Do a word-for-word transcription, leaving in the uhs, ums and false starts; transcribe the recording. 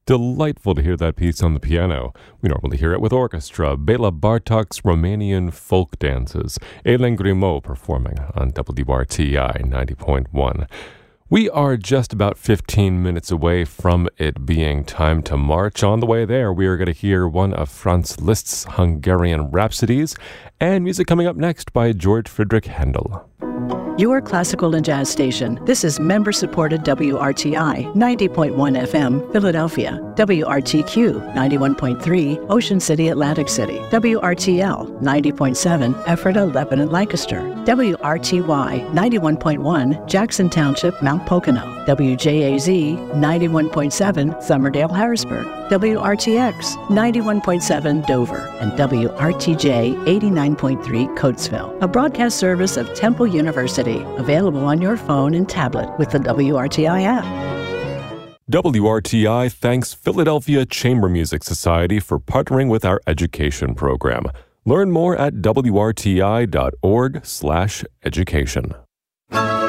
Delightful to hear that piece on the piano. We normally hear it with orchestra. Bela Bartok's Romanian folk dances. Hélène Grimaud performing on W R T I ninety point one. We are just about fifteen minutes away from it being time to march. On the way there, we are going to hear one of Franz Liszt's Hungarian Rhapsodies and music coming up next by George Friedrich Handel. Your classical and jazz station. This is member-supported W R T I ninety point one F M, Philadelphia. W R T Q ninety-one point three, Ocean City, Atlantic City. W R T L ninety point seven, Ephrata, Lebanon, Lancaster. W R T Y ninety-one point one, Jackson Township, Mount Pocono. W J A Z ninety-one point seven, Summerdale, Harrisburg. W R T X ninety-one point seven, Dover. And W R T J eighty-nine point three, Coatesville. A broadcast service of Temple University. Available on your phone and tablet with the W R T I app. W R T I thanks Philadelphia Chamber Music Society for partnering with our education program. Learn more at W R T I dot org slash education.